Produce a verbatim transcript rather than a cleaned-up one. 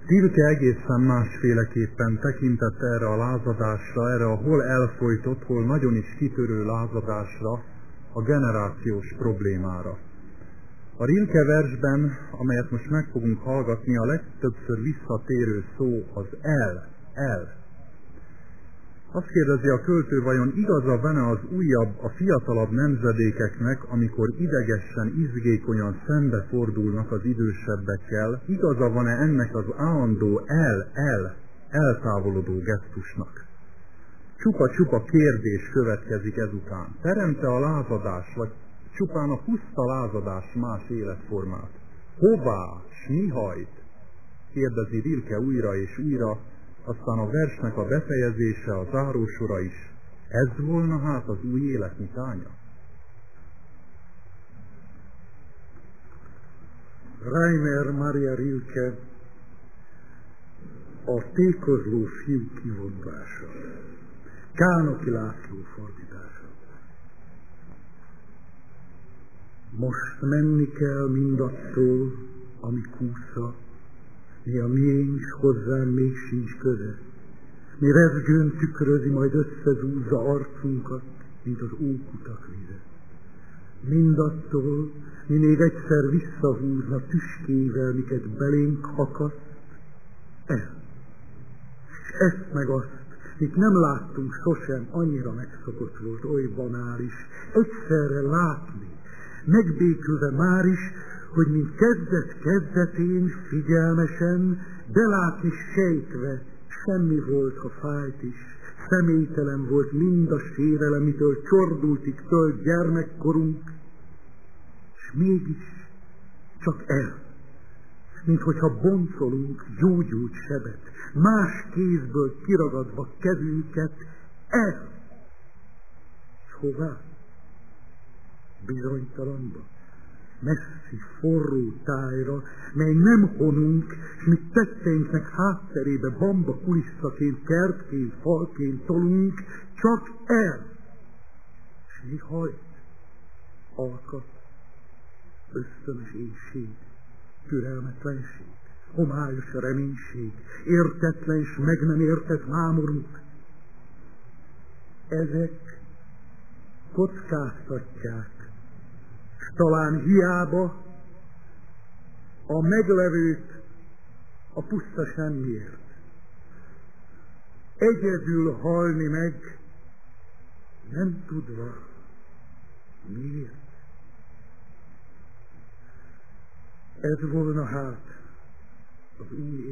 Rilke egészen másféleképpen tekintett erre a lázadásra, erre a hol elfojtott, hol nagyon is kitörő lázadásra, a generációs problémára. A Rilke versben, amelyet most meg fogunk hallgatni, a legtöbbször visszatérő szó az el, el. Azt kérdezi a költő, vajon igaza van-e az újabb, a fiatalabb nemzedékeknek, amikor idegesen, izgékonyan szembefordulnak az idősebbekkel, igaza van-e ennek az állandó el, el, eltávolodó gesztusnak? Csupa-csupa kérdés következik ezután. Teremte a lázadás, vagy csupán a puszta lázadás más életformát? Hová, s mi hajt? Kérdezi Rilke újra és újra, aztán a versnek a befejezése, a zárósora is. Ez volna hát az új élet nyitánya? Rainer Maria Rilke, a Tékozló fiú kivondása, Kánoki László fordítása. Most menni kell mindattól, ami kúsza, mi a miénk, s hozzám még sincs köze. Mi rezgőn tükrözi, majd összezúzza arcunkat, mint az ókutak vize. Mindattól, mi még egyszer visszahúzna tüskével, miket belénk akaszt, el. És ezt meg azt, mit nem láttunk sosem, annyira megszokott volt, oly banális, egyszerre látni, megbékülve már is, hogy mint kezdet kezdetén figyelmesen, belátni sejtve, semmi volt, ha fájt is, személytelen volt mind a sérelem, mitől csordultig tölt gyermekkorunk, és mégis csak el, mint hogyha boncolunk gyógyult sebet, más kézből kiragadva kezünket, el. És hová? Bizonytalanba, messzi, forró tájra, mely nem honunk, s mi tetteinknek hátterébe bamba kulisszaként, kertként, falként tolunk, csak el. S mi hajt, alkat, ösztönös éjség, türelmetlenség, homályos reménység, értetlen és meg nem értett mámorunk. Ezek kockáztatják, s talán hiába a meglevőt a puszta semmiért. Egyedül halni meg, nem tudva miért. Ez volna hát az új